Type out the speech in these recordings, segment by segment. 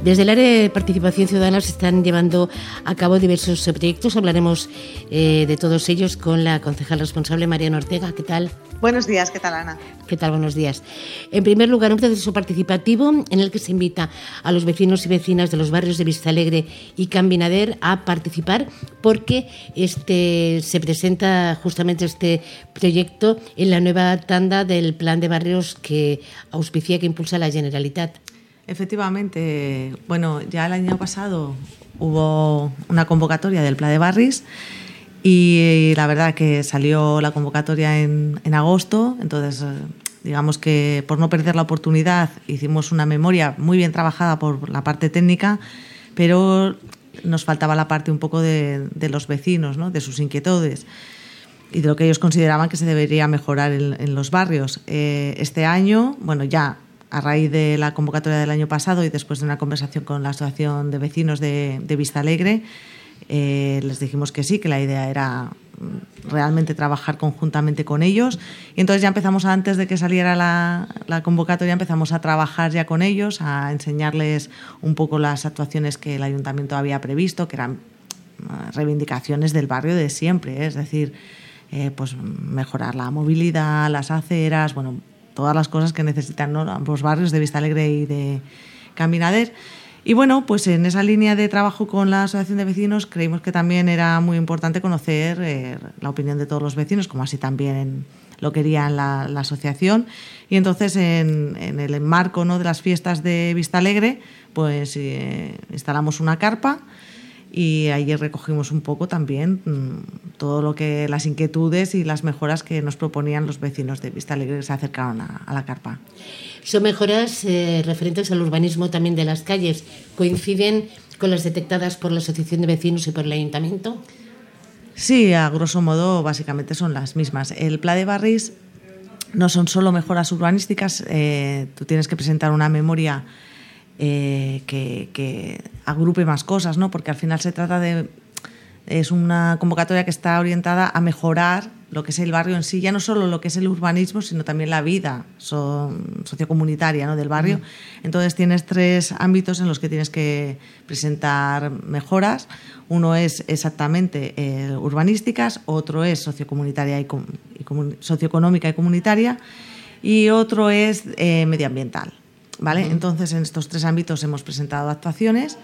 Desde el área de participación ciudadana se están llevando a cabo diversos proyectos. Hablaremos de todos ellos con la concejal responsable, Mariana Ortega. ¿Qué tal? Buenos días, ¿qué tal, Ana? ¿Qué tal? Buenos días. En primer lugar, un proceso participativo en el que se invita a los vecinos y vecinas de los barrios de Vistalegre y Can Binader a participar, porque se presenta justamente este proyecto en la nueva tanda del Plan de Barrios que auspicia, que impulsa la Generalitat. Efectivamente, bueno, ya el año pasado hubo una convocatoria del Pla de Barris y la verdad que salió la convocatoria en agosto, entonces digamos que por no perder la oportunidad hicimos una memoria muy bien trabajada por la parte técnica, pero nos faltaba la parte un poco de los vecinos, ¿no? De sus inquietudes y de lo que ellos consideraban que se debería mejorar en los barrios. Este año, bueno, ya a raíz de la convocatoria del año pasado y después de una conversación con la Asociación de Vecinos de Vistalegre, les dijimos que sí, que la idea era realmente trabajar conjuntamente con ellos. Y entonces ya empezamos, antes de que saliera la convocatoria, empezamos a trabajar ya con ellos, a enseñarles un poco las actuaciones que el Ayuntamiento había previsto, que eran reivindicaciones del barrio de siempre, es decir, pues mejorar la movilidad, las aceras, bueno, todas las cosas que necesitan, ¿no?, ambos barrios de Vistalegre y de Can Binader. Y bueno, pues en esa línea de trabajo con la Asociación de Vecinos creímos que también era muy importante conocer la opinión de todos los vecinos, como así también lo quería la asociación. Y entonces en el marco, ¿no?, de las fiestas de Vistalegre, pues instalamos una carpa y allí recogimos un poco también todo lo que las inquietudes y las mejoras que nos proponían los vecinos de Vistalegre que se acercaron a la carpa. Son mejoras referentes al urbanismo también de las calles. ¿Coinciden con las detectadas por la Asociación de Vecinos y por el Ayuntamiento? Sí, a grosso modo básicamente son las mismas. El Pla de Barris no son solo mejoras urbanísticas, tú tienes que presentar una memoria que agrupe más cosas, ¿no? Porque al final se trata es una convocatoria que está orientada a mejorar lo que es el barrio en sí, ya no solo lo que es el urbanismo, sino también la vida sociocomunitaria, ¿no?, del barrio. Entonces tienes 3 ámbitos en los que tienes que presentar mejoras. Uno es exactamente urbanísticas, otro es sociocomunitaria socioeconómica y comunitaria, y otro es medioambiental, ¿vale? Entonces en estos 3 ámbitos hemos presentado actuaciones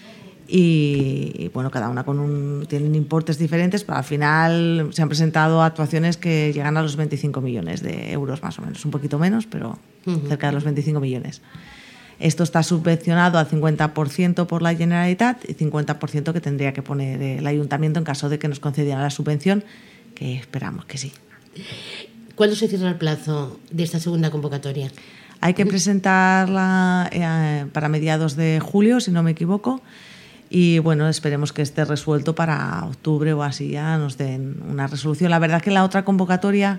y bueno, cada una tienen importes diferentes, pero al final se han presentado actuaciones que llegan a los 25 millones de euros más o menos, un poquito menos, pero cerca de los 25 millones. Esto está subvencionado al 50% por la Generalitat y 50% que tendría que poner el Ayuntamiento en caso de que nos concedieran la subvención, que esperamos que sí. ¿Cuándo se cierra el plazo de esta segunda convocatoria? Hay que presentarla para mediados de julio, si no me equivoco. Y bueno, esperemos que esté resuelto para octubre o así, ya nos den una resolución. La verdad que en la otra convocatoria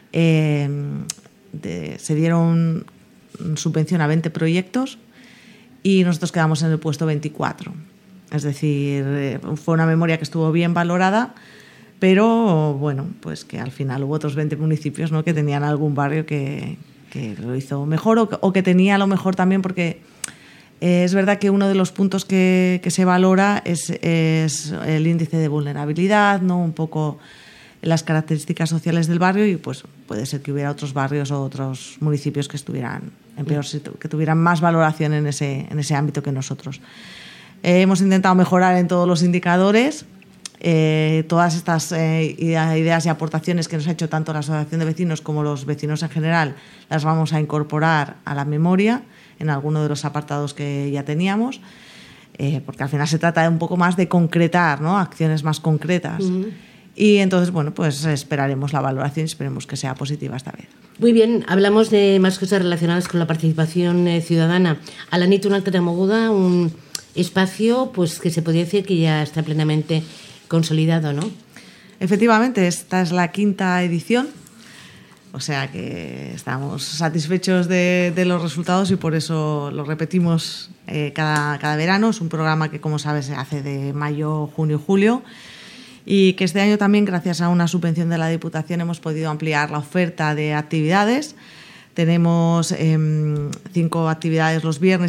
se dieron subvención a 20 proyectos y nosotros quedamos en el puesto 24. Es decir, fue una memoria que estuvo bien valorada, pero bueno, pues que al final hubo otros 20 municipios, ¿no?, que tenían algún barrio que lo hizo mejor o que tenía lo mejor también, porque es verdad que uno de los puntos que se valora es el índice de vulnerabilidad, ¿no?, un poco las características sociales del barrio, y pues puede ser que hubiera otros barrios o otros municipios que estuvieran en peor situación, que tuvieran más valoración en ese ámbito que nosotros. Hemos intentado mejorar en todos los indicadores. Todas estas ideas y aportaciones que nos ha hecho tanto la Asociación de Vecinos como los vecinos en general las vamos a incorporar a la memoria en alguno de los apartados que ya teníamos, porque al final se trata de un poco más de concretar, ¿no?, acciones más concretas. Y entonces, bueno, pues esperaremos la valoración y esperemos que sea positiva esta vez. Muy bien, hablamos de más cosas relacionadas con la participación ciudadana. A la nit un acte de moguda, un espacio pues que se podría decir que ya está plenamente consolidado, ¿no? Efectivamente, esta es la 5ª edición, o sea que estamos satisfechos de los resultados y por eso lo repetimos cada verano. Es un programa que, como sabes, se hace de mayo, junio, julio, y que este año también, gracias a una subvención de la Diputación, hemos podido ampliar la oferta de actividades. Tenemos 5 actividades los viernes